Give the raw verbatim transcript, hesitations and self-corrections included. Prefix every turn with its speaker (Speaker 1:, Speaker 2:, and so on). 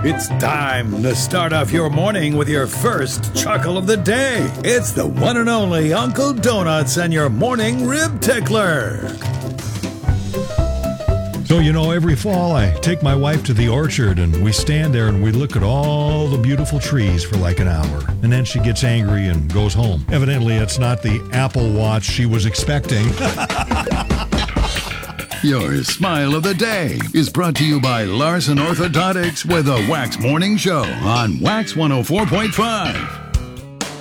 Speaker 1: It's time to start off your morning with your first chuckle of the day. It's the one and only Uncle Donuts and your morning rib tickler.
Speaker 2: So, you know, every fall I take my wife to the orchard and we stand there and we look at all the beautiful trees for like an hour. And then she gets angry and goes home. Evidently, it's not the Apple Watch she was expecting.
Speaker 3: Your smile of the day is brought to you by Larson Orthodontics with a Wax Morning Show on Wax one oh four point five.